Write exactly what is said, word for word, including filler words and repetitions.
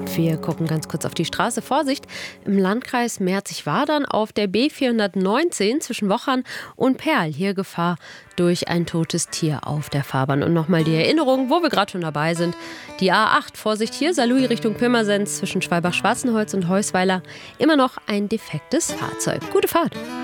Wir gucken ganz kurz auf die Straße. Vorsicht, im Landkreis Merzig-Wadern auf der B vierhundertneunzehn zwischen Wochern und Perl. Hier Gefahr durch ein totes Tier auf der Fahrbahn. Und nochmal die Erinnerung, wo wir gerade schon dabei sind. Die A acht, Vorsicht hier, Saarlouis Richtung Pirmasens zwischen Schwalbach-Schwarzenholz und Heusweiler. Immer noch ein defektes Fahrzeug. Gute Fahrt.